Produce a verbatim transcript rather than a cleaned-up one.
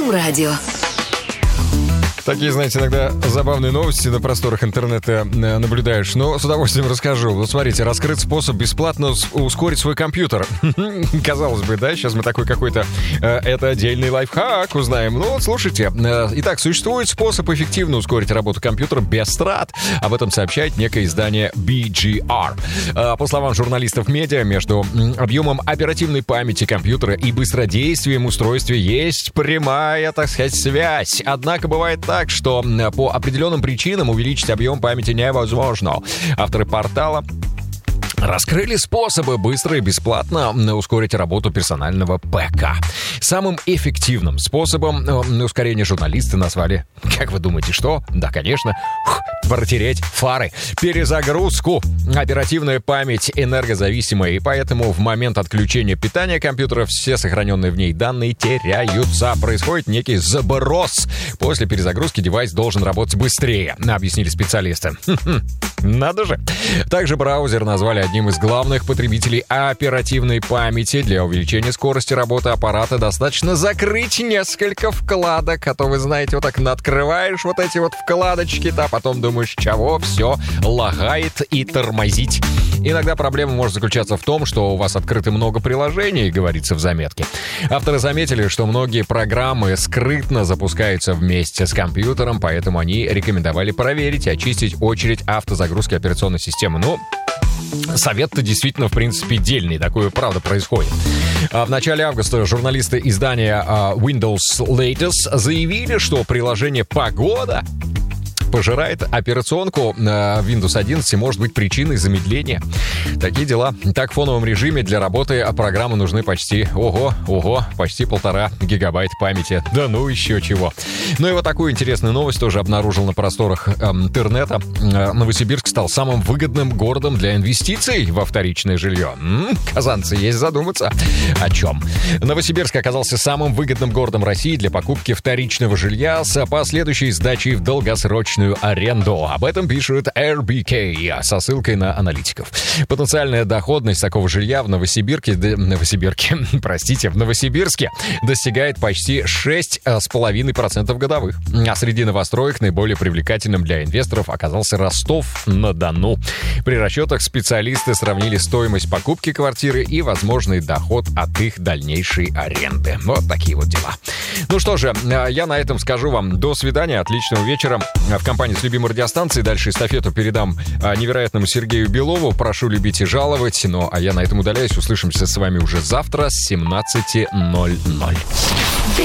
М-радио. Такие, знаете, иногда забавные новости на просторах интернета наблюдаешь, но с удовольствием расскажу. Вот смотрите, раскрыт способ бесплатно ускорить свой компьютер. Казалось бы, да, сейчас мы такой какой-то, э, это отдельный лайфхак узнаем. Ну вот, слушайте. Э, итак, существует способ эффективно ускорить работу компьютера без трат. Об этом сообщает некое издание би джи ар. Э, по словам журналистов медиа, между объемом оперативной памяти компьютера и быстродействием устройства есть прямая, так сказать, связь. Однако бывает так, Так что по определенным причинам увеличить объем памяти невозможно. Авторы портала раскрыли способы быстро и бесплатно ускорить работу персонального ПК. Самым эффективным способом ускорения журналисты назвали, как вы думаете, что? Да, конечно, протереть фары. Перезагрузку. Оперативная память энергозависимая, и поэтому в момент отключения питания компьютера все сохраненные в ней данные теряются. Происходит некий заброс. После перезагрузки девайс должен работать быстрее, объяснили специалисты. Надо же. Также браузер назвали одним из главных потребителей оперативной памяти. Для увеличения скорости работы аппарата достаточно закрыть несколько вкладок. А то, вы знаете, вот так открываешь вот эти вот вкладочки-то, а потом думаешь, чего, все лагает и тормозить. Иногда проблема может заключаться в том, что у вас открыто много приложений, говорится в заметке. Авторы заметили, что многие программы скрытно запускаются вместе с компьютером, поэтому они рекомендовали проверить и очистить очередь автозагрузки операционной системы. Ну, совет-то действительно, в принципе, дельный. Такое, правда, происходит. В начале августа журналисты издания Windows Latest заявили, что приложение «Погода» пожирает операционку Windows одиннадцать и может быть причиной замедления. Такие дела. Так, в фоновом режиме для работы программы нужны почти, ого, ого, почти полтора гигабайта памяти. Да ну еще чего. Ну и вот такую интересную новость тоже обнаружил на просторах э, интернета. Э, Новосибирск стал самым выгодным городом для инвестиций во вторичное жилье. М-м, казанцы, есть задуматься. О чем? Новосибирск оказался самым выгодным городом России для покупки вторичного жилья с последующей сдачей в долгосрочную аренду. Об этом пишут эр би кей со ссылкой на аналитиков. Потенциальная доходность такого жилья в Новосибирске, в Новосибирске, простите, в Новосибирске достигает почти шесть целых пять десятых процента годовых. А среди новостроек наиболее привлекательным для инвесторов оказался Ростов-на-Дону. При расчетах специалисты сравнили стоимость покупки квартиры и возможный доход от их дальнейшей аренды. Вот такие вот дела. Ну что же, я на этом скажу вам до свидания, отличного вечера. В компании с любимой радиостанцией дальше эстафету передам невероятному Сергею Белову. Прошу любить и жаловать. Ну, а я на этом удаляюсь. Услышимся с вами уже завтра с семнадцати ноль ноль.